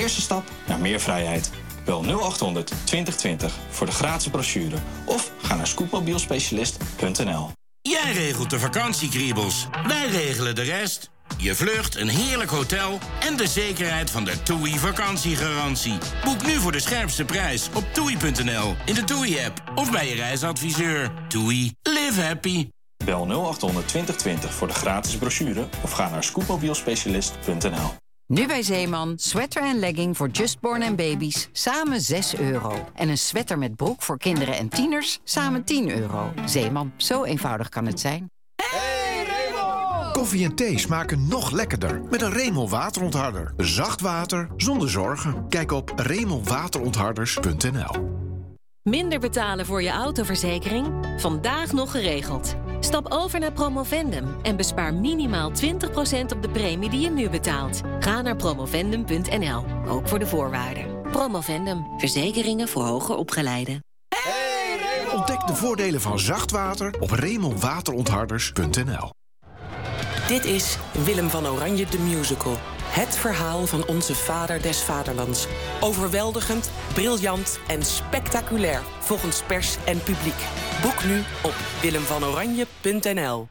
eerste stap naar meer vrijheid. Bel 0800 2020 voor de gratis brochure of ga naar scootmobielspecialist.nl. Jij regelt de vakantiekriebels, wij regelen de rest. Je vlucht, een heerlijk hotel en de zekerheid van de TUI vakantiegarantie. Boek nu voor de scherpste prijs op toei.nl, in de TUI-app of bij je reisadviseur. TUI, live happy. Bel 0800 2020 voor de gratis brochure of ga naar scootmobielspecialist.nl. Nu bij Zeeman, sweater en legging voor justborn en baby's, samen €6. En een sweater met broek voor kinderen en tieners, samen €10. Zeeman, zo eenvoudig kan het zijn. Koffie en thee smaken nog lekkerder met een Remel waterontharder. Zacht water zonder zorgen. Kijk op remelwaterontharders.nl. Minder betalen voor je autoverzekering? Vandaag nog geregeld. Stap over naar Promovendum en bespaar minimaal 20% op de premie die je nu betaalt. Ga naar promovendum.nl, ook voor de voorwaarden. Promovendum, verzekeringen voor hoger opgeleiden. Ontdek de voordelen van zacht water op remelwaterontharders.nl. Dit is Willem van Oranje de Musical. Het verhaal van onze vader des vaderlands. Overweldigend, briljant en spectaculair, volgens pers en publiek. Boek nu op willemvanoranje.nl.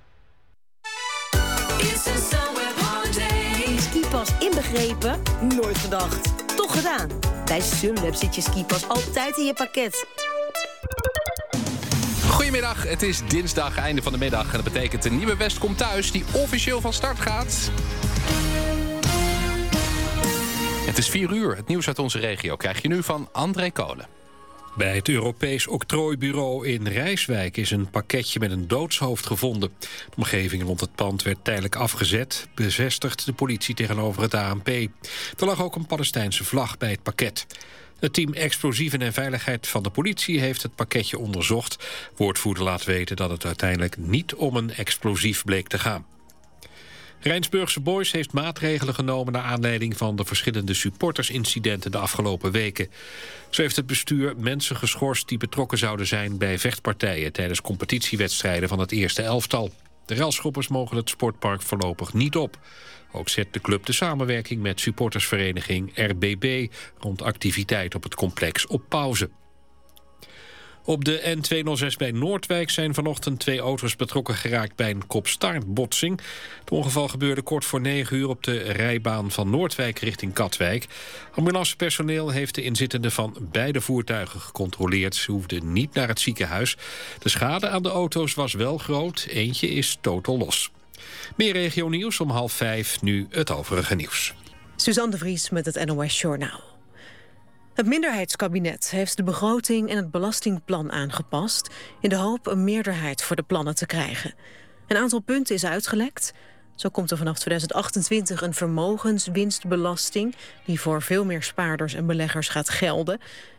Skipas inbegrepen? Nooit gedacht. Toch gedaan. Bij Sunweb zit je skipas altijd in je pakket. Goedemiddag, het is dinsdag, einde van de middag. En dat betekent de nieuwe West komt thuis, die officieel van start gaat. Het is 4 uur. Het nieuws uit onze regio krijg je nu van André Kolen. Bij het Europees Octrooibureau in Rijswijk is een pakketje met een doodshoofd gevonden. De omgeving rond het pand werd tijdelijk afgezet, bevestigt de politie tegenover het ANP. Er lag ook een Palestijnse vlag bij het pakket. Het team Explosieven en Veiligheid van de politie heeft het pakketje onderzocht. Woordvoerder laat weten dat het uiteindelijk niet om een explosief bleek te gaan. Rijnsburgse Boys heeft maatregelen genomen naar aanleiding van de verschillende supportersincidenten de afgelopen weken. Zo heeft het bestuur mensen geschorst die betrokken zouden zijn bij vechtpartijen tijdens competitiewedstrijden van het eerste elftal. De relschoppers mogen het sportpark voorlopig niet op. Ook zet de club de samenwerking met supportersvereniging RBB rond activiteit op het complex op pauze. Op de N206 bij Noordwijk zijn vanochtend 2 auto's betrokken geraakt bij een kop-staart-botsing. Het ongeval gebeurde kort voor 9 uur op de rijbaan van Noordwijk richting Katwijk. Ambulancepersoneel heeft de inzittenden van beide voertuigen gecontroleerd. Ze hoefden niet naar het ziekenhuis. De schade aan de auto's was wel groot. Eentje is totaal los. Meer regionieuws om 4:30, nu het overige nieuws. Suzanne de Vries met het NOS Journaal. Het minderheidskabinet heeft de begroting en het belastingplan aangepast in de hoop een meerderheid voor de plannen te krijgen. Een aantal punten is uitgelekt. Zo komt er vanaf 2028 een vermogenswinstbelasting die voor veel meer spaarders en beleggers gaat gelden.